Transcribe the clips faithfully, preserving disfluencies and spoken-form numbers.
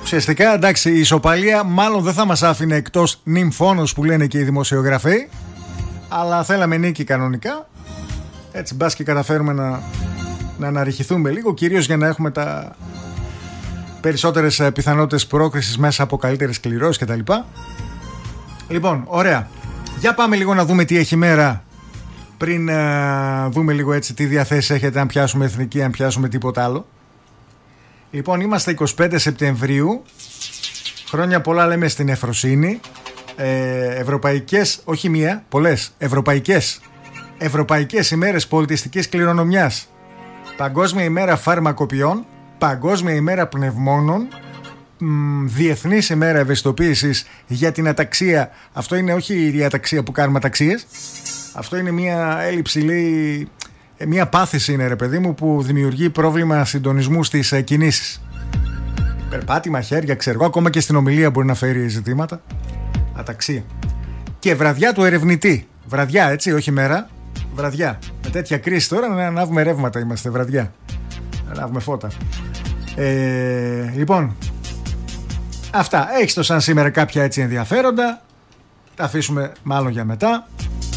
Ουσιαστικά, εντάξει, η ισοπαλία μάλλον δεν θα μας άφηνε εκτός νυμφώνος που λένε και οι δημοσιογραφοί. Αλλά θέλαμε νίκη κανονικά. Έτσι μπας και καταφέρουμε να, να αναρριχηθούμε λίγο, κυρίως για να έχουμε τα περισσότερες πιθανότητες πρόκρισης μέσα από καλύτερες κληρώσεις κτλ. Λοιπόν, ωραία. Για πάμε λίγο να δούμε τι έχει μέρα, πριν uh, δούμε λίγο έτσι τι διαθέσεις έχετε, αν πιάσουμε εθνική, αν πιάσουμε τίποτα άλλο. Λοιπόν, είμαστε εικοστή πέμπτη Σεπτεμβρίου. Χρόνια πολλά λέμε στην Εφροσύνη. ε, Ευρωπαϊκές, όχι μία, πολλές Ευρωπαϊκές Ευρωπαϊκές ημέρες πολιτιστικής κληρονομιάς. Παγκόσμια ημέρα φαρμακοποιών, Παγκόσμια ημέρα πνευμόνων, μ, Διεθνής ημέρα ευαισθητοποίησης για την αταξία. Αυτό είναι όχι η αταξία που κάνουμε αταξίες. Αυτό είναι μια έλλειψη, λέει, μια πάθηση είναι, ρε παιδί μου, που δημιουργεί πρόβλημα συντονισμού στις κινήσεις. Περπάτημα, χέρια, ξέρω εγώ, ακόμα και στην ομιλία μπορεί να φέρει ζητήματα. Αταξία. Και βραδιά του ερευνητή. Βραδιά, έτσι, όχι μέρα. Βραδιά. Με τέτοια κρίση τώρα να ανάβουμε ρεύματα, είμαστε βραδιά. Να ανάβουμε φώτα. Ε, λοιπόν, αυτά. Έχεις το σαν σήμερα κάποια έτσι ενδιαφέροντα. Τα αφήσουμε μάλλον για μετά.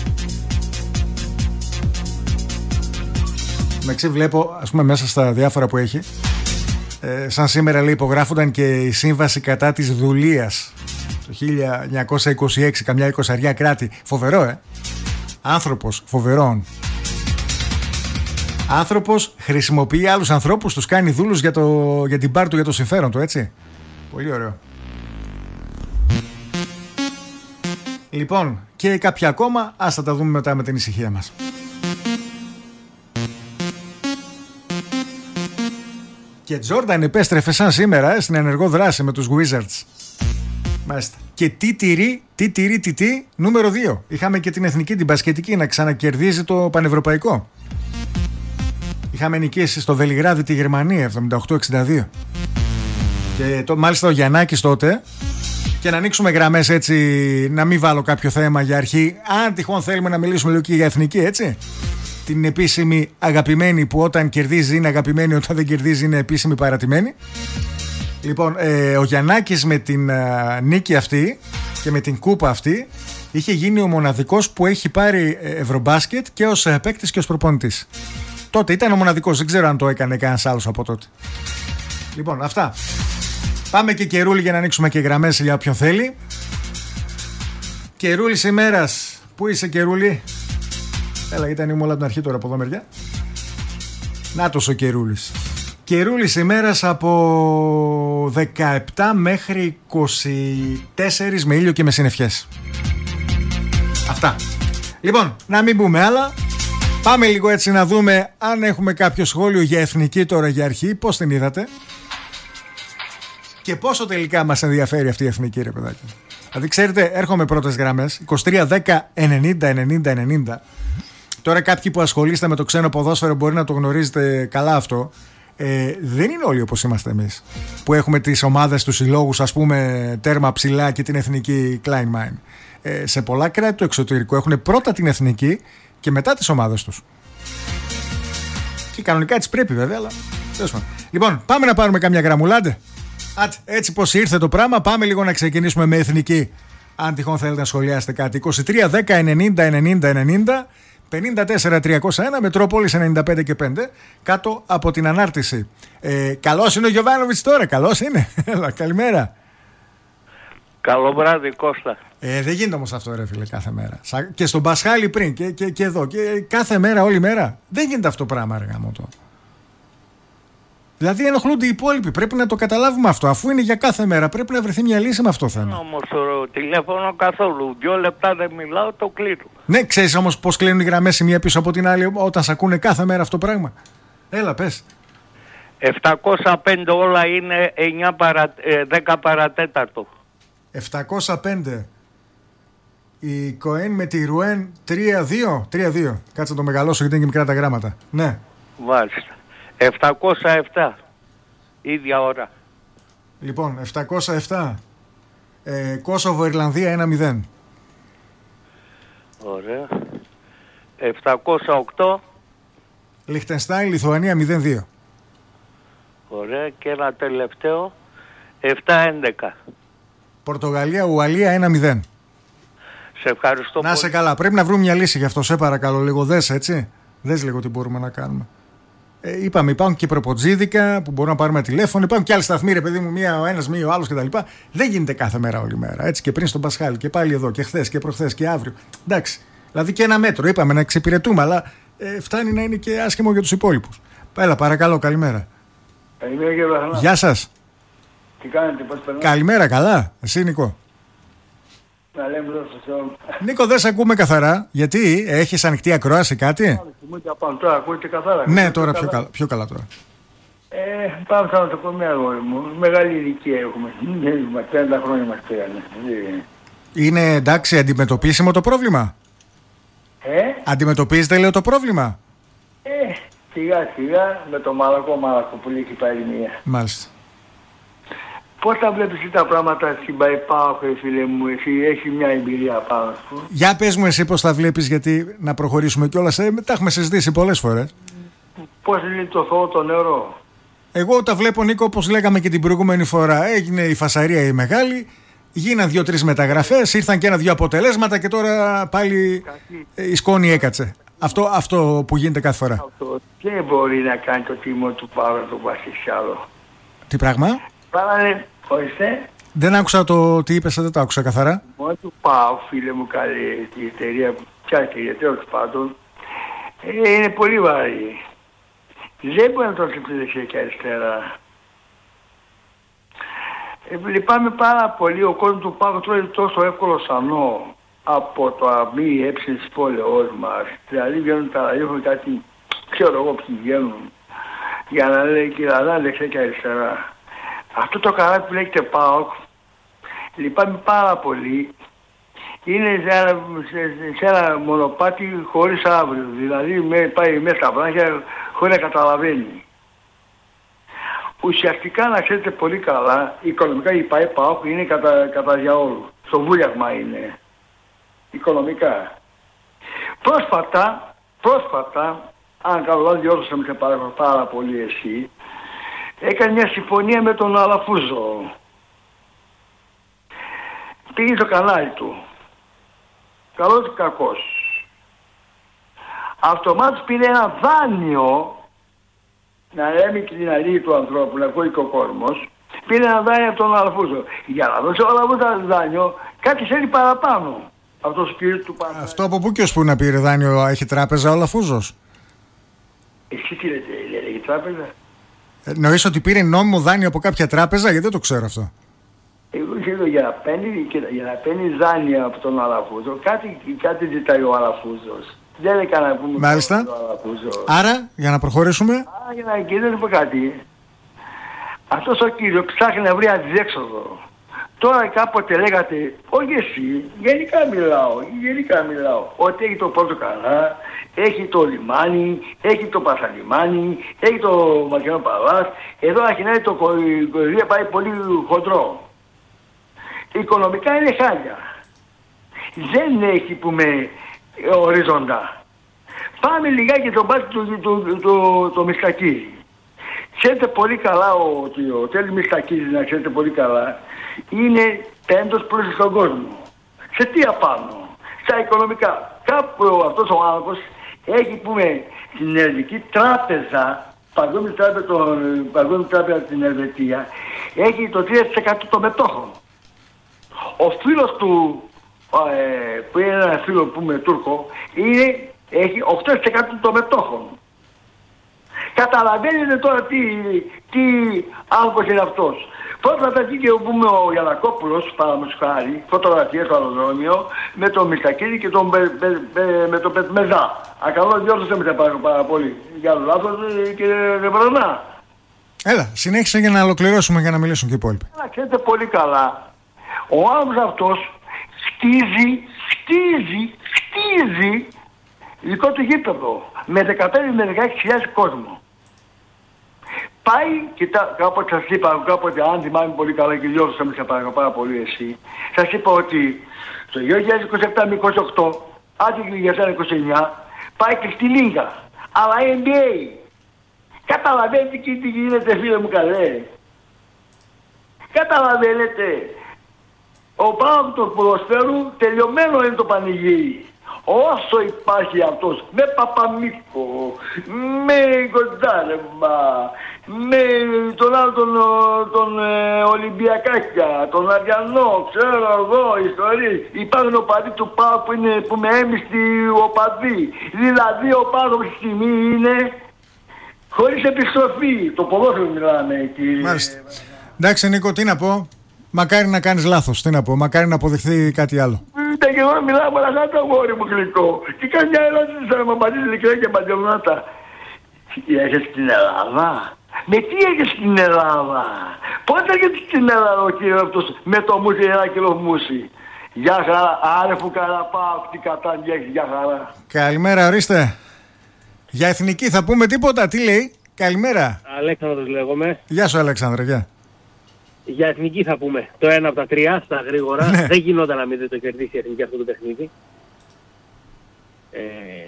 Μεταξύ βλέπω, ας πούμε, μέσα στα διάφορα που έχει, ε, σαν σήμερα, λέει, υπογράφονταν και η σύμβαση κατά της δουλείας το χίλια εννιακόσια είκοσι έξι, καμιά εικοσαριά κράτη. Φοβερό, ε. Άνθρωπος φοβερών. Άνθρωπος χρησιμοποιεί άλλους ανθρώπους, τους κάνει δούλους για, το, για την πάρ' του, για το συμφέρον του, έτσι. Πολύ ωραίο. Λοιπόν, και κάποια ακόμα, ας θα τα δούμε μετά με την ησυχία μας. Και Τζόρνταν επέστρεφε σαν σήμερα ε, στην ενεργό δράση με τους Wizards. Μάλιστα. Και τι τυρί, τι τυρί, τι τι, νούμερο δύο. Είχαμε και την εθνική, την μπασκετική, να ξανακερδίζει το πανευρωπαϊκό. Είχαμε νικήσει στο Βελιγράδι τη Γερμανία εβδομήντα οκτώ εξήντα δύο. Και το, μάλιστα ο Γιαννάκης τότε. Και να ανοίξουμε γραμμές έτσι, να μην βάλω κάποιο θέμα για αρχή. Αν τυχόν θέλουμε να μιλήσουμε λίγο και για εθνική, έτσι. Την επίσημη αγαπημένη που όταν κερδίζει είναι αγαπημένη, όταν δεν κερδίζει είναι επίσημη παρατημένη. Λοιπόν, ε, ο Γιαννάκης με την ε, νίκη αυτή και με την κούπα αυτή είχε γίνει ο μοναδικός που έχει πάρει ε, ευρωμπάσκετ και ως ε, παίκτης και ως προπονητής. Τότε ήταν ο μοναδικός, δεν ξέρω αν το έκανε κανένας άλλος από τότε. Λοιπόν, αυτά. Πάμε και καιρούλη για να ανοίξουμε και γραμμές για όποιον θέλει. Καιρούλης ημέρας. Πού είσαι, καιρούλη? Έλα, ήταν ήμουν όλα από την αρχή τώρα από εδώ μεριά. Νάτος ο καιρούλης. Καιρούλης ημέρας από δεκαεπτά μέχρι είκοσι τέσσερα με ήλιο και με συννεφιές. Αυτά. Λοιπόν, να μην πούμε άλλα. Πάμε λίγο έτσι να δούμε αν έχουμε κάποιο σχόλιο για εθνική τώρα για αρχή. Πώς την είδατε? Και πόσο τελικά μας ενδιαφέρει αυτή η εθνική, ρε παιδάκι. Δηλαδή, ξέρετε, έρχομαι πρώτες γραμμές είκοσι τρία δέκα ενενήντα ενενήντα ενενήντα. Τώρα κάποιοι που ασχολείστε με το ξένο ποδόσφαιρο μπορεί να το γνωρίζετε καλά αυτό. Ε, δεν είναι όλοι όπως είμαστε εμείς, που έχουμε τις ομάδες, τους συλλόγους, ας πούμε, τέρμα ψηλά και την εθνική Kleinmein. Ε, σε πολλά κράτη του εξωτερικού έχουν πρώτα την εθνική και μετά τις ομάδες τους. Και κανονικά έτσι πρέπει βέβαια, αλλά... Λοιπόν, πάμε να πάρουμε καμιά γραμμουλάντε. Άτε, έτσι πως ήρθε το πράγμα, πάμε λίγο να ξεκινήσουμε με εθνική. Αν τυχόν θέλετε να σχολιάσετε κάτι. είκοσι τρία δέκα ενενήντα ενενήντα ενενήντα, πενήντα τέσσερα τριακόσια ένα, Μετρόπολης ενενήντα πέντε και πέντε, κάτω από την ανάρτηση. Ε, καλώς είναι ο Γιωβάνοβιτς τώρα, καλώς είναι. Έλα, καλημέρα. Καλό βράδυ, Κώστα. Ε, δεν γίνεται όμως αυτό, ρε φίλε, κάθε μέρα. Και στον Πασχάλη πριν και, και, και εδώ. Και κάθε μέρα, όλη μέρα. Δεν γίνεται αυτό το πράγμα, ρε γαμώτο. Δηλαδή ενοχλούνται οι υπόλοιποι. Πρέπει να το καταλάβουμε αυτό. Αφού είναι για κάθε μέρα, πρέπει να βρεθεί μια λύση με αυτό το θέμα. Όμως το τηλέφωνο καθόλου. Δύο λεπτά δεν μιλάω, το κλείνω. Ναι, ξέρεις όμως πώς κλείνουν οι γραμμές η μία πίσω από την άλλη όταν σ' ακούνε κάθε μέρα αυτό το πράγμα? Έλα, πες. επτακόσια πέντε όλα είναι εννιά παρα, δέκα παρατέταρτο. επτακόσια πέντε. Η Κοέν με τη Ρουέν τρία δύο. τρία δύο. Κάτσε να το μεγαλώσω γιατί είναι και μικρά τα γράμματα. Ναι. Μάλιστα. επτακόσια επτά. Ίδια ώρα. Λοιπόν, επτακόσια επτά. Ε, Κόσοβο, Ιρλανδία ένα μηδέν. Ωραία. επτακόσια οκτώ. Λιχτενστάιν, Λιθουανία μηδέν δύο. Ωραία. Και ένα τελευταίο. επτά έντεκα. Πορτογαλία, Ουαλία ένα μηδέν. Σε ευχαριστώ να πολύ. σε καλά. Πρέπει να βρούμε μια λύση γι' αυτό. Σε παρακαλώ λίγο. Δες έτσι. Δες λίγο τι μπορούμε να κάνουμε. Ε, είπαμε, υπάρχουν και προποτζίδικα που μπορούμε να πάρουμε τηλέφωνο. Υπάρχουν και άλλοι σταθμοί, ρε παιδί μου, μία ο ένας, μία ο άλλος κτλ. Δεν γίνεται κάθε μέρα όλη μέρα. Έτσι και πριν στον Πασχάλη και πάλι εδώ και χθες και προχθές και αύριο. Εντάξει. Δηλαδή και ένα μέτρο είπαμε να εξυπηρετούμε, αλλά ε, φτάνει να είναι και άσχημο για τους υπόλοιπους. Έλα, παρακαλώ, καλημέρα. Καλημέρα κύριε Βραχανά. Γεια σας. Τι κάνετε, πώς περνάτε? Καλημέρα, καλά. Εσύ, Νίκο. Να λέμε εδώ στο Θεό. Νίκο, δεν σε ακούμε καθαρά. Γιατί, έχεις ανοιχτή ακρόαση, κάτι? Τώρα ακούτε καθαρά. Ναι, τώρα πιο καλά, πιο καλά τώρα. Ε, πάμε στα νοσοκομεία, αγόρι μου. Μεγάλη ηλικία έχουμε. πενήντα χρόνια μας πήρανε. Είναι εντάξει, αντιμετωπίσιμο το πρόβλημα? Ε, Αντιμετωπίζετε, λέω, το πρόβλημα? ε, σιγά σιγά με το μαλακό μαλακό που λέει και πάλι μία. Μάλιστα. Πώς τα βλέπεις εσύ τα πράγματα στην ΠΑΕΠΑΟΚ, φίλε μου, εσύ έχει μια εμπειρία πάνω σου. Για πες μου εσύ πώς τα βλέπεις, γιατί να προχωρήσουμε κιόλας. Ε, τα έχουμε συζητήσει πολλές φορές. Πώς είναι το Θεό το νερό? Εγώ τα βλέπω, Νίκο, όπως λέγαμε και την προηγούμενη φορά. Έγινε η φασαρία η μεγάλη, γίναν δύο-τρεις μεταγραφές, ήρθαν και ένα-δυο αποτελέσματα και τώρα πάλι η σκόνη έκατσε. Αυτό, αυτό που γίνεται κάθε φορά. Αυτό δεν μπορεί να κάνει το τίμο του Παύλου να το βάσει σε άλλο. Τι πράγμα? Πάλανε, ορίστε. Δεν άκουσα το τι είπες, δεν το άκουσα καθαρά. Μόνο του πάω, φίλε μου, καλή η εταιρεία, ποια εταιρεία, τέλος πάντων, ε, είναι πολύ βαρύ. Δεν μπορεί να το τρέψει δεξιά και αριστερά. Ε, λυπάμαι πάρα πολύ, ο κόσμος του Πάκου τρώει τόσο εύκολο σανό από το αμύ έψη της πόλεως μας. Δηλαδή βγαίνουν τα ραδιόφωνα κάτι, ξέρω εγώ ποιοι βγαίνουν, για να λέει και να λέει δεξιά και αριστερά. Αυτό το καράβι που λέγεται ΠΑΟΚ, λυπάμαι πάρα πολύ, είναι σε ένα, σε, σε ένα μονοπάτι χωρίς αύριο. Δηλαδή με, πάει μέσα στα βράχια χωρίς να καταλαβαίνει. Ουσιαστικά, να ξέρετε πολύ καλά, οικονομικά η ΠΑΟΚ είναι κατά, κατά διαόλου. Στο βούλιαγμα είναι. Οικονομικά. Πρόσφατα, πρόσφατα, αν καλά διόρθωσα με σε πάρα, πάρα πολύ εσύ, έκανε μια συμφωνία με τον Αλαφούζο. Πήγε στο κανάλι του. Καλός ή κακός. Αυτομάτως πήρε ένα δάνειο, να λέμε και την αλήθεια του ανθρώπου, να ακούει και ο κόσμος, πήρε ένα δάνειο από τον Αλαφούζο. Για να δώσει ο Αλαφούζο δάνειο, κάτι θέλει παραπάνω. Αυτός ο κύριος του Παναγιώτη. Αυτό από πού και ως πού να πήρε δάνειο, έχει τράπεζα ο Αλαφούζος? Εσύ τι λέτε, λέει τράπεζα? Ε, Νοείς ότι πήρε νόμιμο δάνειο από κάποια τράπεζα, γιατί δεν το ξέρω αυτό. Εγώ ξέρω για να παίρνει, για να παίρνει δάνεια από τον Αλαφούζο, κάτι, κάτι ζητάει ο Αλαφούζος. Δεν έκανα να πούμε. Μάλιστα. Άρα, για να προχωρήσουμε. Άρα, για να κύριε, να πω κάτι. Αυτός ο κύριος ψάχνει να βρει αντιέξοδο. Τώρα κάποτε λέγατε, όχι εσύ, γενικά μιλάω, γενικά μιλάω, ότι έχει το Πορτοκαλά, έχει το λιμάνι, έχει το Πασαλιμάνι, έχει το Μακεδόν Παλάς, εδώ αρχινάει το κορυδία πάει πολύ χοντρό. Οικονομικά είναι χάλια. Δεν έχει που με ορίζοντα. Πάμε λιγάκι το μπάτι του το, το, το, το Μιστακίδη. Ξέρετε πολύ καλά ότι ο Τέλης Μιστακίδης, να ξέρετε πολύ καλά, είναι πέμπτος προς τον κόσμο. Σε τι απάνω? Στα οικονομικά. Κάπου αυτός ο άνθρωπος έχει πούμε στην Ελληνική Τράπεζα, Παγκόσμια Τράπεζα, Παγκόσμια Τράπεζα στην Ελβετία, έχει το τρία τοις εκατό των μετόχων. Ο φίλος του, ε, που είναι ένα φίλο που πούμε Τούρκο, είναι, έχει οκτώ τοις εκατό των μετόχων. Καταλαβαίνετε τώρα τι, τι άνθρωπος είναι αυτός. Πρώτα θα βγήκε πούμε, ο Γιαννακόπουλος, παραδείγματος φωτογραφίες στο αεροδρόμιο, με τον Μιστακίδη και τον, με, με, με τον Πετμεζά. Ακαλώς διόρθωσε με τα πάρα, πάρα πολύ. Για το λάθος κύριε Ρεβρανά. Έλα, συνέχισε για να ολοκληρώσουμε για να μιλήσουν και οι υπόλοιποι. Να ξέρετε πολύ καλά, ο άνθρωπος αυτός στίζει, στίζει, στίζει δικό του γήπεδο με δεκαπέντε με δεκαέξι χιλιάδες κόσμο. Πάει και τα, κάποτε σας είπα, κάποτε αν θυμάμαι πολύ καλά και διόρθωσα με σε πάρα, πάρα πολύ εσύ, σας είπα ότι το δύο χιλιάδες είκοσι επτά με είκοσι οκτώ, άντε και για εσένα είκοσι εννιά, πάει και στη Λίγκα, αλλά εν μπι έι. Καταλαβαίνετε και τι γίνεται φίλε μου καλέ. Καταλαβαίνετε. Ο ΠΑΟΚ του ποδοσφαίρου τελειωμένο είναι το πανηγύρι. Όσο υπάρχει αυτός με Παπαμίκο, με Γκοντζάρεμα, με τον άλλο τον, τον ε, Ολυμπιακάκια, τον Αριανό, ξέρω εγώ, ιστορίες. Υπάρχουν οπαδοί του ΠΑΟΚ που είναι που με έμιστοι οπαδοί. Δηλαδή ο ΠΑΟΚ αυτή τη στιγμή είναι χωρίς επιστροφή. Το ποδόσφαιρο μιλάμε, κύριε. Μάλιστα. Εντάξει, Νίκο, τι να πω. Μακάρι να κάνεις λάθος, τι να πω. Μακάρι να αποδειχθεί κάτι άλλο. Είτε και εγώ μιλάω με ένα το αγόρι μου γλυκό. Και κάνει μια ερώτηση σαν να μου απαντήσει ειλικρινά και παντελονάτα. Τι έχεις στην Ελλάδα? Με τι έχεις στην Ελλάδα? Πότε έχεις στην Ελλάδα ο κύριος αυτός με το μουσι, ένα κιλό μουσι? Γεια χαρά, άρεφου Καραπάου, τι κατάντη έχεις, γεια χαρά. Καλημέρα, ορίστε. Για εθνική θα πούμε τίποτα, τι λέει? Καλημέρα. Αλέξανδρος λέγομαι. Γεια σου, Αλέξανδρε, γεια. Για εθνική θα πούμε. Το ένα από τα τρία, στα γρήγορα. Ναι. Δεν γινόταν να μην δεν το κερδίσει η εθνική αυτό το παιχνίδι. Ε,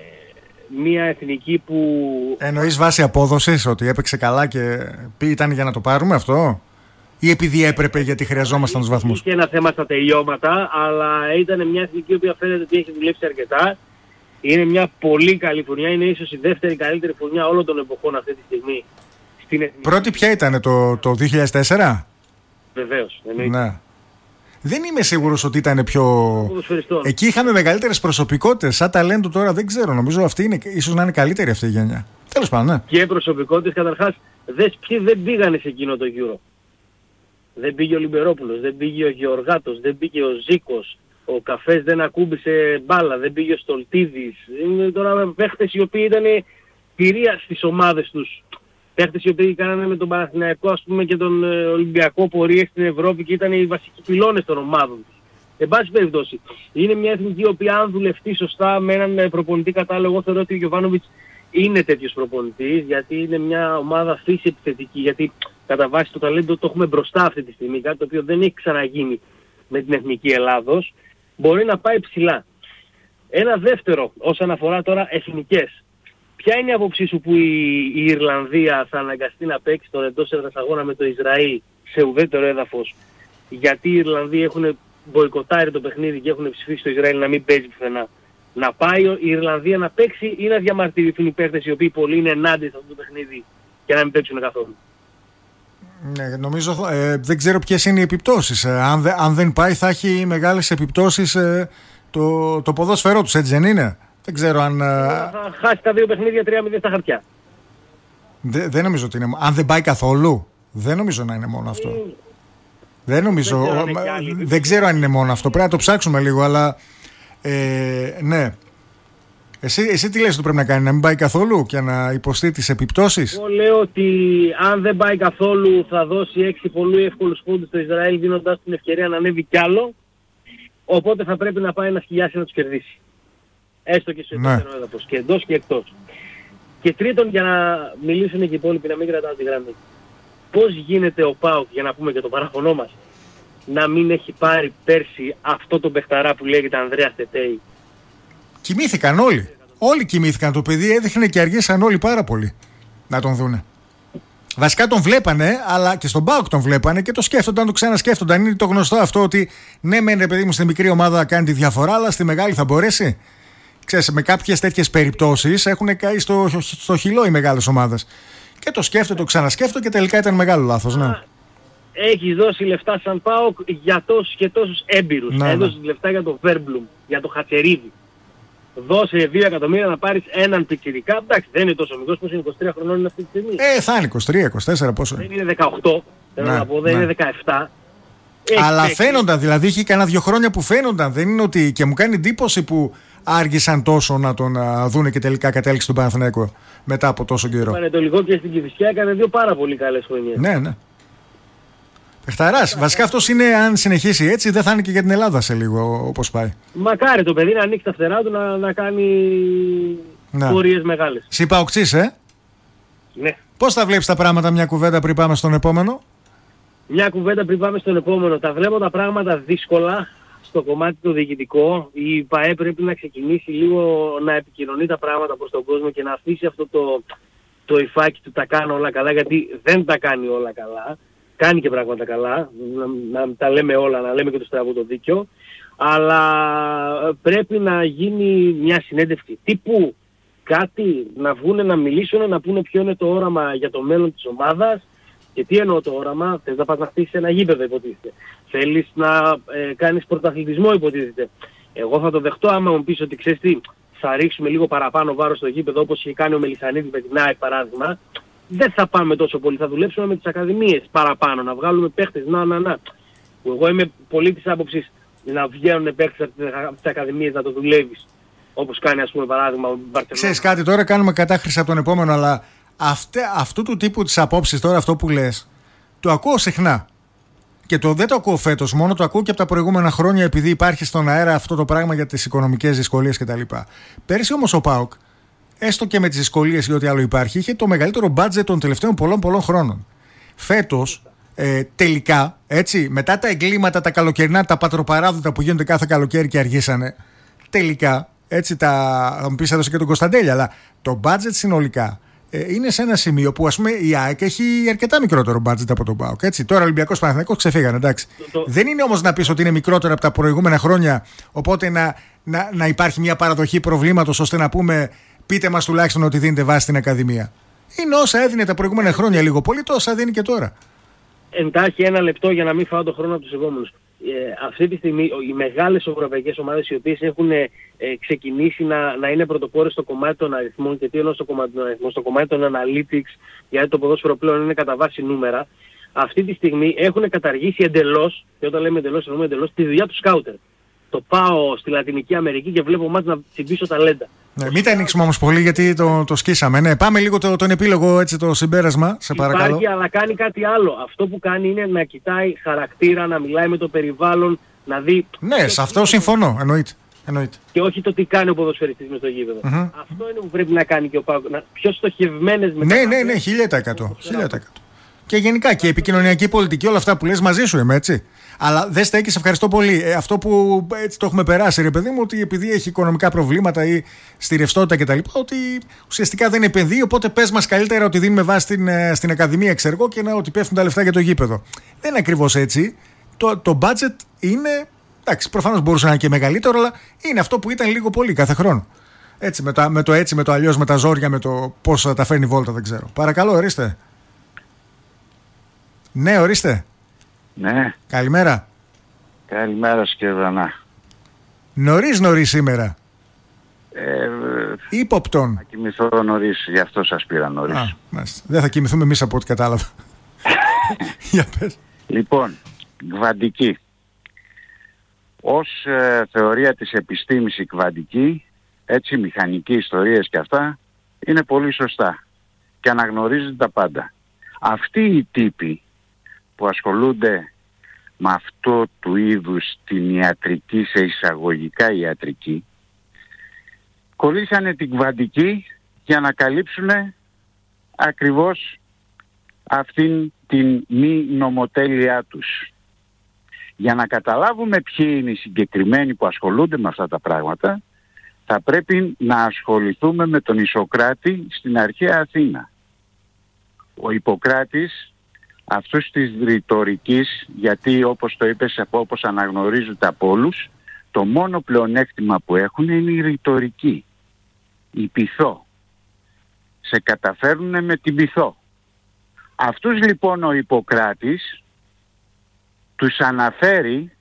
μία εθνική που... Εννοείς βάση απόδοσης, ότι έπαιξε καλά και ήταν για να το πάρουμε αυτό? Ή επειδή έπρεπε γιατί χρειαζόμασταν τους βαθμούς? Είχε ένα θέμα στα τελειώματα, αλλά ήταν μια εθνική που φαίνεται ότι έχει δουλέψει αρκετά. Είναι μια πολύ καλή φουρνιά. Είναι ίσως η δεύτερη καλύτερη φουρνιά όλων των εποχών αυτή τη στιγμή στην εθνική. Πρώτη ποια ήταν, το, το δύο χιλιάδες τέσσερα? Βεβαίως. Ναι. Δεν είμαι σίγουρος ότι ήταν πιο... Ποδοσφαιριστών. Εκεί είχαμε μεγαλύτερες προσωπικότητες. Σαν ταλέντο τώρα δεν ξέρω. Νομίζω αυτή είναι, ίσως να είναι καλύτερη αυτή η γενιά. Τέλος πάντων, ναι. Και προσωπικότητες, καταρχάς, δες ποιοι δεν πήγανε σε εκείνο το Euro. Δεν πήγε ο Λιμπερόπουλος, δεν πήγε ο Γεωργάτος, δεν πήγε ο Ζήκος, ο Καφές δεν ακούμπησε μπάλα, δεν πήγε ο Στολτίδης. Είναι τώρα παίχτες οι οποίοι ήταν κυρία στις ομάδες τους. Παίχτες οι οποίοι κάνανε με τον Παναθηναϊκό, ας πούμε, και τον ε, Ολυμπιακό πορείες στην Ευρώπη και ήταν οι βασικοί πυλώνες των ομάδων τους. Εν πάση περιπτώσει, είναι μια εθνική η οποία αν δουλευτεί σωστά με έναν προπονητή κατάλογο, εγώ θεωρώ ότι ο Γιοβάνοβιτς είναι τέτοιος προπονητής, γιατί είναι μια ομάδα φύση επιθετική, γιατί κατά βάση το ταλέντο το έχουμε μπροστά αυτή τη στιγμή, κάτι το οποίο δεν έχει ξαναγίνει με την εθνική Ελλάδος, μπορεί να πάει ψηλά. Ένα δεύτερο, όσον αφορά τώρα εθνικές. Ποια είναι η άποψή σου που η, η Ιρλανδία θα αναγκαστεί να παίξει τον εντός έδρας αγώνα με το Ισραήλ σε ουδέτερο έδαφος, γιατί οι Ιρλανδοί έχουν μποϊκοτάρει το παιχνίδι και έχουν ψηφίσει το Ισραήλ να μην παίζει πουθενά? Να πάει η Ιρλανδία να παίξει ή να διαμαρτυρηθούν οι παίκτες οι οποίοι πολλοί είναι ενάντια σε αυτό το παιχνίδι και να μην παίξουν καθόλου? Ναι, νομίζω, ε, δεν ξέρω ποιες είναι οι επιπτώσεις. Ε, αν, δε, αν δεν πάει θα έχει μεγάλες επιπτώσεις ε, το, το ποδόσφαιρό τους, έτσι δεν είναι? Δεν ξέρω αν... Ε, θα χάσει τα δύο παιχνίδια τρία μηδέν στα χαρτιά. Δε, δεν νομίζω ότι είναι... Αν δεν πάει καθόλου, δεν νομίζω να είναι μόνο αυτό. Mm. Δεν νομίζω... Δεν ξέρω, δεν, δεν ξέρω αν είναι μόνο αυτό. Πρέπει να το ψάξουμε λίγο, αλλά... Ε, ναι. Εσύ, εσύ τι λες ότι πρέπει να κάνει? Να μην πάει καθόλου και να υποστεί τις επιπτώσεις? Εγώ λέω ότι αν δεν πάει καθόλου θα δώσει έξι πολύ εύκολους πόντους στο Ισραήλ, δίνοντας την ευκαιρία να ανέβει κι άλλο. Οπότε θα πρέπει να πάει να σκυλιάσει να τους κερδίσει. Έστω και στο δεύτερο έδαφος, και εντός και εκτός. Και τρίτον, για να μιλήσουν και οι υπόλοιποι, να μην κρατάω τη γραμμή. Πώς γίνεται ο ΠΑΟΚ, για να πούμε και το παραπονό μας, να μην έχει πάρει πέρσι αυτό το παιχταρά που λέγεται Ανδρέας Τετέι? Κοιμήθηκαν όλοι. Όλοι κοιμήθηκαν. Το παιδί έδειχνε και αργήσαν όλοι πάρα πολύ να τον δούνε. Βασικά τον βλέπανε, αλλά και στον ΠΑΟΚ τον βλέπανε και το σκέφτονταν, το ξανασκέφτονταν. Είναι το γνωστό αυτό ότι ναι, μεν ρε παιδί μου, στη μικρή ομάδα κάνει τη διαφορά, αλλά στη μεγάλη θα μπορέσει. Ξέρεις, με κάποιες τέτοιες περιπτώσεις έχουν καεί στο, στο χυλό οι μεγάλες ομάδες. Και το σκέφτεται, το ξανασκέφτεται και τελικά ήταν μεγάλο λάθος. Ναι. Έχεις δώσει λεφτά σαν ΠΑΟΚ για τόσους και τόσους έμπειρους. Ναι, έδωσες ναι. λεφτά για το Βέρμπλουμ, για το Χατσερίδη. Δώσε δύο εκατομμύρια να πάρεις έναν πιτσιρικά. Εντάξει, δεν είναι τόσο μικρός, πως είναι είκοσι τρία χρονών είναι αυτή τη στιγμή. Ε, θα είναι είκοσι τρία είκοσι τέσσερα πόσο. Δεν είναι δεκαοκτώ, θέλω ναι, να πω, δεν ναι. είναι δεκαεπτά. Αλλά έχει, φαίνονταν, δηλαδή είχε κανένα δύο χρόνια που φαίνονταν. Δεν είναι ότι. Και μου κάνει εντύπωση που άργησαν τόσο να τον α, δούνε και τελικά κατέληξε τον Παναθηναϊκό μετά από τόσο καιρό. Πανετολικό και στην Κηφισιά έκανε δύο πάρα πολύ καλές χρονιές. Ναι, ναι. Παιχταράς. Βασικά αυτός είναι, αν συνεχίσει έτσι, δεν θα είναι και για την Ελλάδα σε λίγο όπως πάει. Μακάρι το παιδί να ανοίξει τα φτερά του να, να κάνει πορείες μεγάλες. Συ παοξής, ε? Ναι. Πώς θα βλέπεις τα πράγματα, μια κουβέντα πριν πάμε στον επόμενο? Μια κουβέντα πριν πάμε στον επόμενο. Τα βλέπω τα πράγματα δύσκολα στο κομμάτι το διοικητικό. Η ΠΑΕ πρέπει να ξεκινήσει λίγο να επικοινωνεί τα πράγματα προς τον κόσμο και να αφήσει αυτό το, το υφάκι του τα κάνω όλα καλά, γιατί δεν τα κάνει όλα καλά. κάνει και πράγματα καλά, να, να τα λέμε όλα, να λέμε και το στραβό το δίκιο, αλλά πρέπει να γίνει μια συνέντευξη τύπου, κάτι, να βγουν να μιλήσουν, να πούνε ποιο είναι το όραμα για το μέλλον της ομάδας. Και τι εννοώ το όραμα? Θες να πας να χτίσεις ένα γήπεδο, υποτίθεται. Θέλεις να ε, κάνεις πρωταθλητισμό, υποτίθεται. Εγώ θα το δεχτώ άμα μου πεις ότι ξέρεις τι, θα ρίξουμε λίγο παραπάνω βάρος στο γήπεδο, όπως είχε κάνει ο Μελισσανίδης με την ΑΕΚ παράδειγμα. Δεν θα πάμε τόσο πολύ, θα δουλέψουμε με τις ακαδημίες παραπάνω, να βγάλουμε παίχτες, να, να, να. Εγώ είμαι πολύ της άποψης να βγαίνουν παίχτες από τις ακαδημίες, να το δουλεύεις. Όπως κάνει, ας πούμε, παράδειγμα ο Μπαρτσελόνα. Ξέρεις κάτι, τώρα κάνουμε κατάχρηση από τον επόμενο, αλλά αυτε, αυτού του τύπου της απόψεις, τώρα αυτό που λες, το ακούω συχνά. Και το, δεν το ακούω φέτος, μόνο το ακούω και από τα προηγούμενα χρόνια, επειδή υπάρχει στον αέρα αυτό το πράγμα για τις οικονομικές δυσκολίες κτλ. Πέρσι όμως ο ΠΑΟΚ, έστω και με τις δυσκολίες ή ό,τι άλλο υπάρχει, είχε το μεγαλύτερο μπάτζετ των τελευταίων πολλών πολλών χρόνων. Φέτος, ε, τελικά, έτσι, μετά τα εγκλήματα, τα καλοκαιρινά, τα πατροπαράδοτα που γίνονται κάθε καλοκαίρι και αργήσανε, τελικά, έτσι, τα, θα μου πεις έδωσε και τον Κωνσταντέλια, αλλά το μπάτζετ συνολικά ε, είναι σε ένα σημείο που, ας πούμε, η ΑΕΚ έχει αρκετά μικρότερο μπάτζετ από τον ΠΑΟΚ. Έτσι. Τώρα Ολυμπιακός, Παναθηναϊκός ξεφύγανε, εντάξει. Το... Δεν είναι όμως να πεις ότι είναι μικρότερο από τα προηγούμενα χρόνια, οπότε να, να, να υπάρχει μια παραδοχή προβλήματος ώστε να πούμε πείτε μας τουλάχιστον ότι δίνετε βάση στην Ακαδημία. Είναι όσα έδινε τα προηγούμενα χρόνια λίγο πολύ, τόσα δίνει και τώρα. Εντάχει ένα λεπτό για να μην φάω τον χρόνο από τους επόμενους. Ε, αυτή τη στιγμή οι μεγάλες ευρωπαϊκές ομάδες οι οποίες έχουν ε, ξεκινήσει να, να είναι πρωτοπόρες στο κομμάτι των αριθμών, και τι εννοώ στο κομμάτι των αριθμών, στο κομμάτι των analytics, γιατί το ποδόσφαιρο πλέον είναι κατά βάση νούμερα, αυτή τη στιγμή έχουν καταργήσει εντελώς, και όταν λέμε εντελώς εννοούμε εντελώς, τη δουλειά του σκάουτερ. Το πάω στη Λατινική Αμερική και βλέπω μάτς να τσιμπήσω ταλέντα. Ναι, μην τα ανοίξουμε όμως πολύ γιατί το, το σκίσαμε. Ναι, πάμε λίγο το, τον επίλογο, έτσι, το συμπέρασμα, σε παρακαλώ. Υπάρχει, αλλά κάνει κάτι άλλο. Αυτό που κάνει είναι να κοιτάει χαρακτήρα, να μιλάει με το περιβάλλον, να δει... Ναι, σε αυτό συμφωνώ, εννοείται. εννοείται. Και όχι το τι κάνει ο ποδοσφαιριστής μες στο γήπεδο. Mm-hmm. Αυτό είναι που πρέπει να κάνει και ο ΠΑΟΚ. Πιο στοχευμένες μεταγραφές. Ναι, ναι, ναι, χίλια τοις εκατό. Και γενικά και η επικοινωνιακή πολιτική, όλα αυτά που λες, μαζί σου είμαι, έτσι. Αλλά δεν στέκει, σε ευχαριστώ πολύ. Ε, αυτό που έτσι το έχουμε περάσει, ρε παιδί μου, ότι επειδή έχει οικονομικά προβλήματα ή στη ρευστότητα κτλ., ότι ουσιαστικά δεν επενδύει. Οπότε πες μας καλύτερα ότι δίνουμε βάση στην, στην Ακαδημία, ξέρω εγώ, και να, ότι πέφτουν τα λεφτά για το γήπεδο. Δεν είναι ακριβώς έτσι. Το, το budget είναι. Εντάξει, προφανώς μπορούσε να είναι και μεγαλύτερο, αλλά είναι αυτό που ήταν λίγο πολύ κάθε χρόνο. Έτσι, με, τα, με το έτσι, με το αλλιώς, με τα ζόρια, με το πώς θα τα φέρνει βόλτα, δεν ξέρω. Παρακαλώ, ορίστε. Ναι, ορίστε. Ναι. Καλημέρα. Καλημέρα, Σκευανά. Νωρίς νωρίς σήμερα. Ε, Ήποπτον. Θα κοιμηθώ νωρίς, γι' αυτό σας πήρα νωρίς. Α, δεν θα κοιμηθούμε εμείς από ό,τι κατάλαβα. Για πες. Λοιπόν, κβαντική. Ως ε, θεωρία της επιστήμης η κβαντική, έτσι μηχανική ιστορίες και αυτά, είναι πολύ σωστά και αναγνωρίζουν τα πάντα. Αυτοί οι τύποι που ασχολούνται με αυτό του είδους την ιατρική, σε εισαγωγικά ιατρική, κολλήσανε την κβαντική για να καλύψουν ακριβώς αυτήν την μη νομοτέλειά τους. Για να καταλάβουμε ποιοι είναι οι συγκεκριμένοι που ασχολούνται με αυτά τα πράγματα, θα πρέπει να ασχοληθούμε με τον Ισοκράτη στην αρχαία Αθήνα. Ο Ιπποκράτης αυτούς της ρητορικής, γιατί όπως το είπες, όπως αναγνωρίζονται από όλους, το μόνο πλεονέκτημα που έχουν είναι η ρητορική, η πειθό. Σε καταφέρνουν με την πειθό. Αυτούς λοιπόν ο Ιπποκράτης τους αναφέρει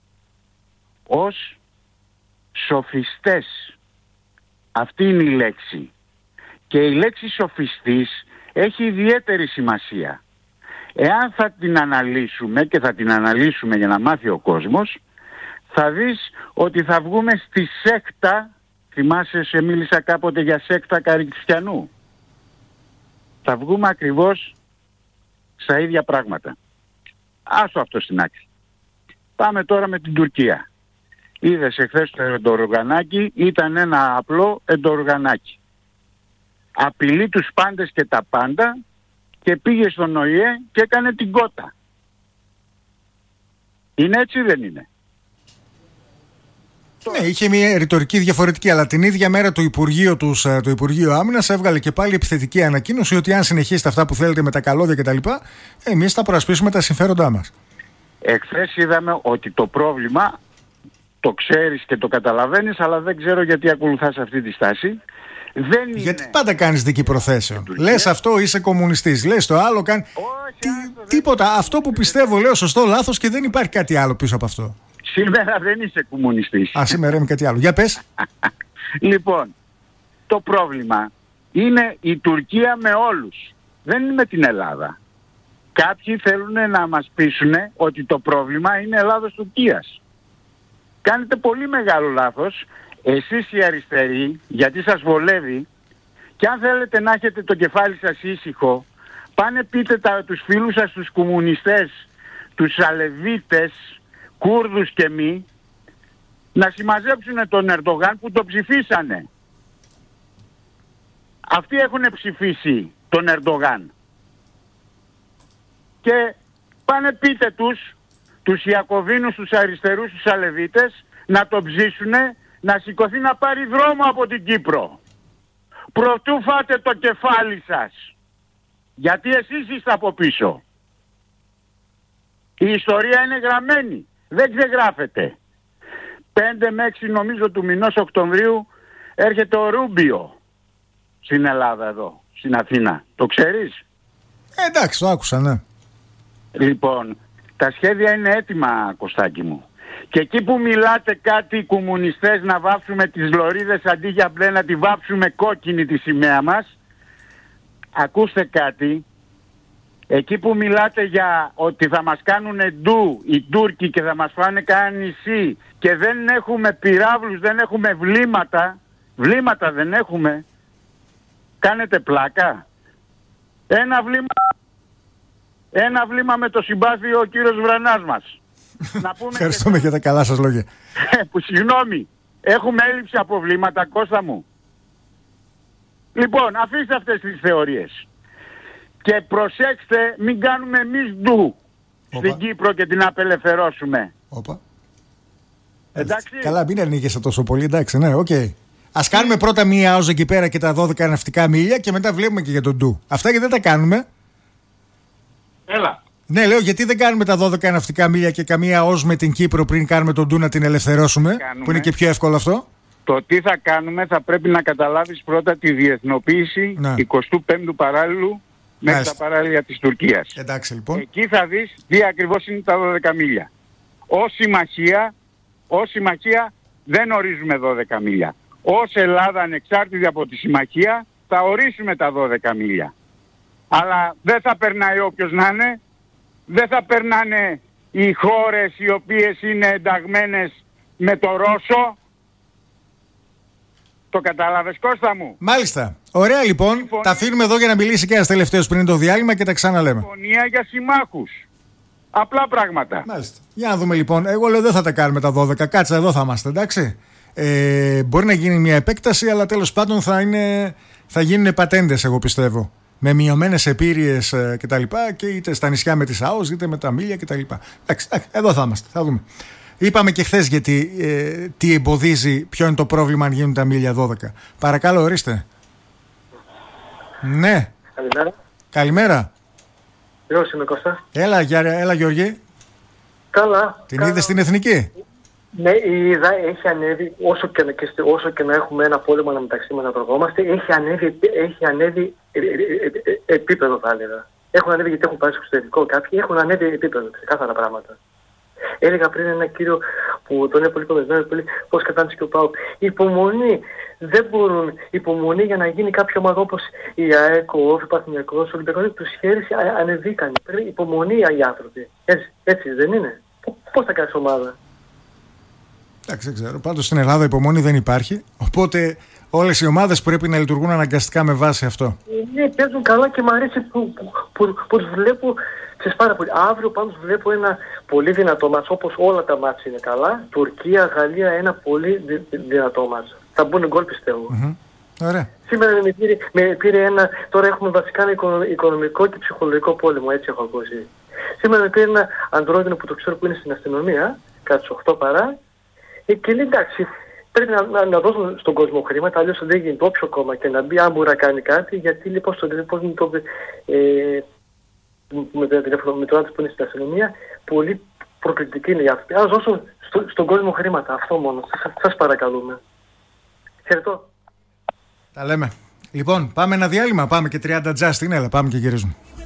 ως σοφιστές. Αυτή είναι η λέξη. Και η λέξη σοφιστής έχει ιδιαίτερη σημασία. Εάν θα την αναλύσουμε, και θα την αναλύσουμε για να μάθει ο κόσμος, θα δεις ότι θα βγούμε στη σέκτα. Θυμάσαι, σε μίλησα κάποτε για σέκτα Καριστιανού. Θα βγούμε ακριβώς στα ίδια πράγματα. Άσο αυτό στην άκρη. Πάμε τώρα με την Τουρκία. Είδες εχθές το εντοργανάκι, ήταν ένα απλό εντοργανάκι. Απειλεί τους πάντες και τα πάντα και πήγε στον ΟΗΕ και έκανε την κότα. Είναι έτσι ή δεν είναι? Ναι, είχε μια ρητορική διαφορετική, αλλά την ίδια μέρα το Υπουργείο, τους, το Υπουργείο Άμυνας έβγαλε και πάλι επιθετική ανακοίνωση ότι αν συνεχίσετε αυτά που θέλετε με τα καλώδια κτλ., εμείς θα προασπίσουμε τα συμφέροντά μας. Εχθές είδαμε ότι το πρόβλημα το ξέρεις και το καταλαβαίνεις, αλλά δεν ξέρω γιατί ακολουθάς αυτή τη στάση. Δεν γιατί είναι... πάντα κάνεις δική προθέσεων. Λες αυτό, είσαι κομμουνιστής. Λες το άλλο, κάνει. Τι, τίποτα. Δεν... Αυτό που πιστεύω λέω σωστό, λάθος και δεν υπάρχει κάτι άλλο πίσω από αυτό. Σήμερα δεν είσαι κομμουνιστής. Α, σήμερα είμαι κάτι άλλο. Για πες. Λοιπόν, το πρόβλημα είναι η Τουρκία με όλους. Δεν είναι με την Ελλάδα. Κάποιοι θέλουν να μας πείσουν ότι το πρόβλημα είναι Ελλάδος-Τουρκίας. Κάνετε πολύ μεγάλο λάθος. Εσείς οι αριστεροί, γιατί σας βολεύει, και αν θέλετε να έχετε το κεφάλι σας ήσυχο, πάνε πείτε τα, τους φίλους σας, τους κομμουνιστές, τους Αλεβίτες, Κούρδους και μη, να συμμαζέψουν τον Ερντογάν που το ψηφίσανε. Αυτοί έχουν ψηφίσει τον Ερντογάν. Και πάνε πείτε τους, τους Ιακωβίνους, τους αριστερούς, τους Αλεβίτες, να το ψήσουνε, να σηκωθεί να πάρει δρόμο από την Κύπρο. Προτού φάτε το κεφάλι σας. Γιατί εσείς είστε από πίσω. Η ιστορία είναι γραμμένη. Δεν ξεγράφεται. πέντε με έξι νομίζω του μηνός Οκτωβρίου έρχεται ο Ρούμπιο στην Ελλάδα εδώ, στην Αθήνα. Το ξέρεις? Ε, εντάξει, το άκουσα, ναι. Λοιπόν, τα σχέδια είναι έτοιμα, Κωστάκη μου. Και εκεί που μιλάτε κάτι οι κομμουνιστές να βάψουμε τις λωρίδες αντί για μπλε να τη βάψουμε κόκκινη τη σημαία μας, ακούστε κάτι. Εκεί που μιλάτε για ότι θα μας κάνουν ντου οι Τούρκοι και θα μας φάνε κανένα νησί και δεν έχουμε πυράβλους, δεν έχουμε βλήματα, βλήματα δεν έχουμε, κάνετε πλάκα. Ένα βλήμα, ένα βλήμα με το συμπάθειο ο κύριος Βρανάς μας. Να πούμε ευχαριστούμε για τα καλά σας λόγια. που συγγνώμη, έχουμε έλλειψη από βλήματα, Κώστα μου. Λοιπόν, αφήστε αυτές τις θεωρίες. Και προσέξτε, μην κάνουμε εμείς ντου στην Κύπρο και την απελευθερώσουμε. Όπα. Εντάξει. Καλά, μην ανοίγεσαι τόσο πολύ, εντάξει, ναι, οκ. Okay. Ας κάνουμε πρώτα μία ΟΖ εκεί πέρα και τα δώδεκα ναυτικά μίλια και μετά βλέπουμε και για τον ντου. Αυτά γιατί δεν τα κάνουμε. Έλα. Ναι, λέω, γιατί δεν κάνουμε τα δώδεκα ναυτικά μίλια και καμία ΟΣ με την Κύπρο πριν κάνουμε τον ντου να την ελευθερώσουμε, κάνουμε. Που είναι και πιο εύκολο αυτό. Το τι θα κάνουμε θα πρέπει να καταλάβεις πρώτα τη διεθνοποίηση ναι. εικοστού πέμπτου παράλληλου μέχρι τα παράλια της Τουρκίας. Εντάξει, λοιπόν. Εκεί θα δεις τι ακριβώς είναι τα δώδεκα μίλια. Ως συμμαχία, ως συμμαχία δεν ορίζουμε δώδεκα μίλια. Ως Ελλάδα ανεξάρτητη από τη συμμαχία θα ορίσουμε τα δώδεκα μίλια. Αλλά δεν θα περνάει όποιος να είναι. Δεν θα περνάνε οι χώρες οι οποίες είναι ενταγμένες με το Ρώσο. Το κατάλαβες, Κώστα μου? Μάλιστα. Ωραία, λοιπόν. Συμφωνία... Τα αφήνουμε εδώ για να μιλήσει και ένας τελευταίος πριν το διάλειμμα και τα ξαναλέμε. Συμφωνία για συμμάχους. Απλά πράγματα. Μάλιστα. Για να δούμε λοιπόν. Εγώ λέω δεν θα τα κάνουμε τα δώδεκα. Κάτσε, εδώ θα είμαστε, εντάξει. Ε, μπορεί να γίνει μια επέκταση, αλλά τέλος πάντων θα, είναι, θα γίνουν πατέντες, εγώ πιστεύω. Με μειωμένες επίρρειες ε, κτλ. Και είτε στα νησιά με τις ΑΟΣ, είτε με τα μίλια κτλ. Εντάξει, εδώ θα είμαστε. Θα δούμε. Είπαμε και χθες γιατί ε, τι εμποδίζει, ποιο είναι το πρόβλημα αν γίνουν τα μίλια δώδεκα. Παρακαλώ, ορίστε. Ναι. Καλημέρα. Καλημέρα. Γιώργος είμαι, Κώστα. Έλα, έλα Γιώργη. Καλά. Την καλά. είδες στην Εθνική? Ναι, είδα, έχει ανέβει, όσο και, και, όσο και να έχουμε ένα πόλεμο μεταξύ μας να τρογόμαστε, έχει ανέβει, έχει ανέβει ε, ε, ε, ε, επίπεδο, θα έλεγα. Έχουν ανέβει γιατί έχουν πάει στο εξωτερικό κάποιοι, έχουν ανέβει επίπεδο, ξεκάθαρα πράγματα. Έλεγα πριν ένα κύριο που τον είναι πολύ κομμεσμένο, πώς κατάντησε και ο Πάου. Υπομονή. Δεν μπορούν. Υπομονή για να γίνει κάποια ομάδα όπως η ΑΕΚ, ο Όφη, ο Παναθηναϊκός, ο Ολυμπιακός, τους χέρι ανεβήκαν. Πρέπει υπομονή οι άνθρωποι. Έτσι, έτσι δεν είναι? Πώς θα κάνεις ομάδα? Εντάξει, δεν ξέρω. Πάντως στην Ελλάδα υπομονή δεν υπάρχει. Οπότε όλες οι ομάδες πρέπει να λειτουργούν αναγκαστικά με βάση αυτό. Ναι, παίζουν καλά και μου αρέσει που, που, που, που τους βλέπω. Ξέρεις πάρα πολύ. Αύριο πάντως βλέπω ένα πολύ δυνατό μάτς, όπως όλα τα μάτς είναι καλά. Τουρκία, Γαλλία, ένα πολύ δυ, δυνατό μάτς. Θα μπουν γκολ, πιστεύω. Mm-hmm. Ωραία. Σήμερα με πήρε, με πήρε ένα, τώρα έχουμε βασικά ένα οικονομικό και ψυχολογικό πόλεμο, έτσι έχω ακούσει. Σήμερα με πήρε ένα αντρόγινο που το ξέρω που είναι στην αστυνομία, κάτι στις οκτώ παρά, Ε, και λέει εντάξει, πρέπει να, να, να δώσουν στον κόσμο χρήματα, αλλιώς δεν γίνεται όποιο κόμμα και να μπει άμμουρα κάνει κάτι, γιατί λοιπόν στον τελικό με το. Ε, με το άνθρωπο που είναι στην αστυνομία, πολύ προκλητική είναι η αυτή. Ας δώσουν στο, στον κόσμο χρήματα, αυτό μόνο. Σας, σας παρακαλούμε. Χαιρετώ. Τα λέμε. Λοιπόν, πάμε ένα διάλειμμα. Πάμε και τριάντα Justin. Έλα, πάμε και γυρίζουμε.